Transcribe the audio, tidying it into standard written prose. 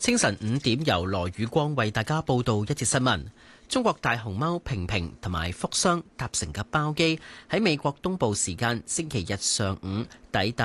清晨5點，由羅宇光為大家報道一節新聞。中國大熊貓平平同埋福箱搭乘嘅包機喺美國東部時間星期日上午抵達